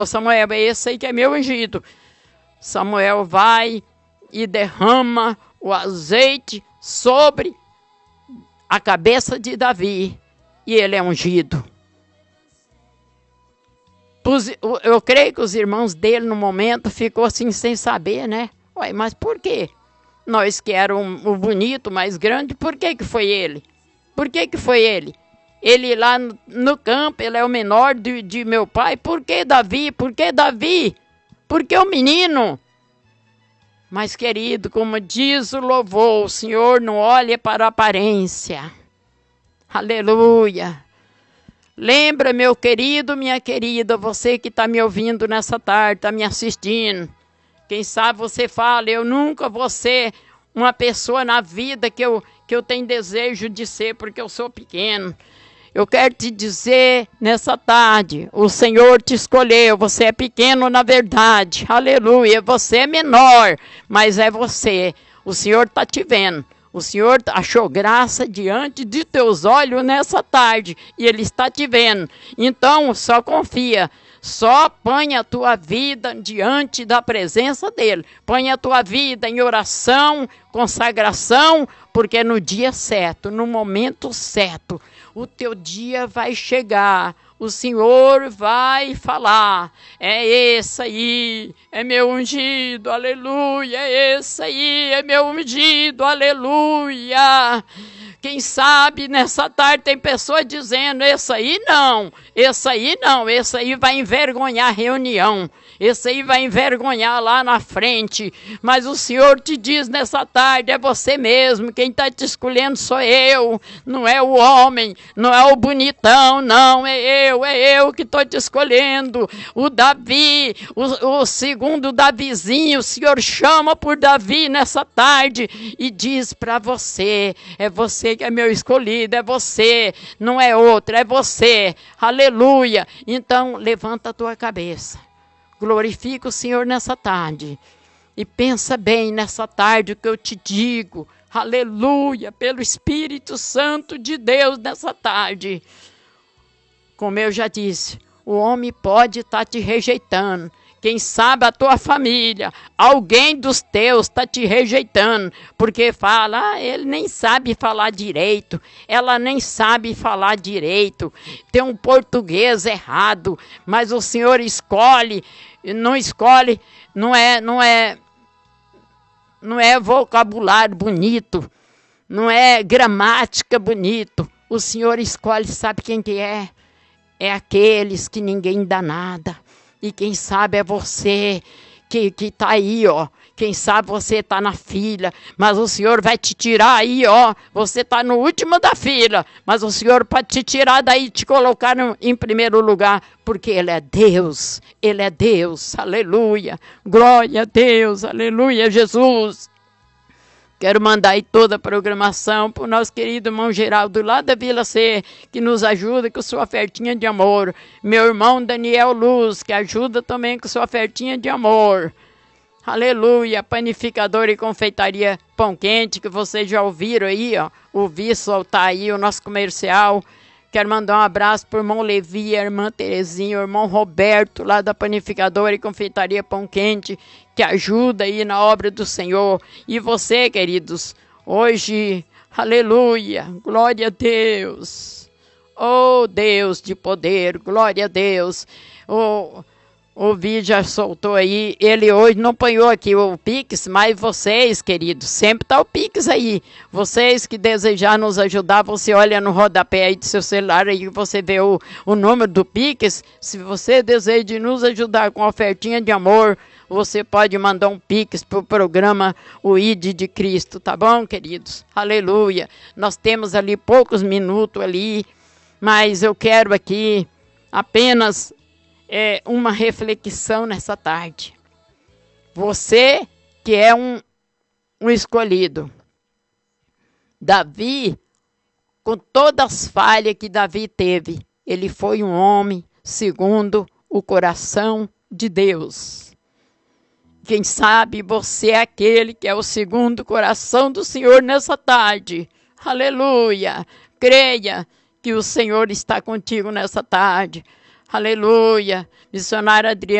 Samuel, é esse aí que é meu ungido. Samuel vai e derrama o azeite sobre a cabeça de Davi. E ele é ungido. Eu creio que os irmãos dele, no momento, ficou assim, sem saber, né? Ué, mas por quê? Nós que éramos o bonito, mais grande, por que que foi ele? Por que que foi ele? Ele lá no campo, ele é o menor de meu pai. Por que Davi? Por que Davi? Por que o menino? Mas, querido, como diz o louvor, o Senhor não olha para a aparência. Aleluia. Lembra, meu querido, minha querida, você que está me ouvindo nessa tarde, está me assistindo. Quem sabe você fala, eu nunca vou ser uma pessoa na vida que eu tenho desejo de ser, porque eu sou pequeno. Eu quero te dizer nessa tarde, o Senhor te escolheu, você é pequeno na verdade, aleluia, você é menor, mas é você, o Senhor está te vendo. O Senhor achou graça diante de teus olhos nessa tarde e Ele está te vendo. Então, só confia. Só põe a tua vida diante da presença dEle. Põe a tua vida em oração, consagração, porque no dia certo, no momento certo, o teu dia vai chegar. O Senhor vai falar, é esse aí, é meu ungido, aleluia, é esse aí, é meu ungido, aleluia. Quem sabe nessa tarde tem pessoas dizendo, esse aí não, esse aí não, esse aí vai envergonhar a reunião. Esse aí vai envergonhar lá na frente. Mas o Senhor te diz nessa tarde, é você mesmo. Quem está te escolhendo sou eu. Não é o homem, não é o bonitão, não. É eu que estou te escolhendo. O Davi, o segundo Davizinho, o Senhor chama por Davi nessa tarde e diz para você, é você que é meu escolhido, é você, não é outro, é você. Aleluia. Então, levanta a tua cabeça. Glorifica o Senhor nessa tarde. E pensa bem nessa tarde o que eu te digo. Aleluia, pelo Espírito Santo de Deus nessa tarde. Como eu já disse, o homem pode estar te rejeitando. Quem sabe a tua família, alguém dos teus está te rejeitando. Porque fala, ele nem sabe falar direito. Ela nem sabe falar direito. Tem um português errado. Mas o Senhor escolhe. Não escolhe, não é vocabulário bonito, não é gramática bonito. O Senhor escolhe, sabe quem que é? É aqueles que ninguém dá nada. E quem sabe é você que está aí, ó. Quem sabe você está na fila, mas o Senhor vai te tirar aí, ó. Você está no último da fila, mas o Senhor pode te tirar daí e te colocar em primeiro lugar, porque Ele é Deus, Ele é Deus, aleluia. Glória a Deus, aleluia, Jesus. Quero mandar aí toda a programação para o nosso querido irmão Geraldo, lá da Vila C, que nos ajuda com sua ofertinha de amor. Meu irmão Daniel Luz, que ajuda também com sua ofertinha de amor. Aleluia, panificador e confeitaria Pão Quente, que vocês já ouviram aí, ó. Ouvi soltar aí o nosso comercial. Quero mandar um abraço para o irmão Levi, a irmã Terezinha, o irmão Roberto, lá da panificadora e confeitaria Pão Quente, que ajuda aí na obra do Senhor. E você, queridos, hoje, aleluia, glória a Deus. Oh, Deus de poder, glória a Deus. O vídeo já soltou aí, ele hoje não apanhou aqui o Pix, mas vocês, queridos, sempre está o Pix aí. Vocês que desejar nos ajudar, você olha no rodapé aí do seu celular, aí você vê o número do Pix. Se você deseja nos ajudar com ofertinha de amor, você pode mandar um Pix para o programa O ID de Cristo, tá bom, queridos? Aleluia. Nós temos ali poucos minutos ali, mas eu quero aqui apenas uma reflexão nessa tarde. Você que é um escolhido. Davi, com todas as falhas que Davi teve, ele foi um homem segundo o coração de Deus. Quem sabe você é aquele que é o segundo coração do Senhor nessa tarde. Aleluia! Creia que o Senhor está contigo nessa tarde. Aleluia. Missionária Adriana.